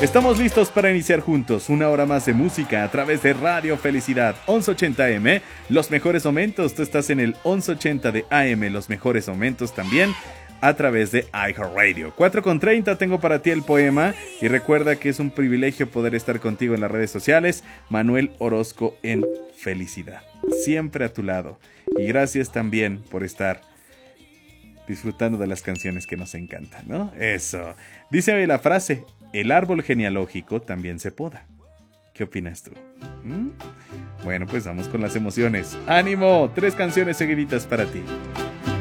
Estamos listos para iniciar juntos una hora más de música a través de Radio Felicidad 1180M. Los mejores momentos, tú estás en el 1180 de AM, los mejores momentos también a través de iHeartRadio. 4:30 tengo para ti el poema y recuerda que es un privilegio poder estar contigo en las redes sociales. Manuel Orozco en Felicidad, siempre a tu lado. Y gracias también por estar disfrutando de las canciones que nos encantan, ¿no? Eso. Dice hoy la frase, el árbol genealógico también se poda. ¿Qué opinas tú? Bueno, pues vamos con las emociones. ¡Ánimo! 3 canciones seguiditas para ti.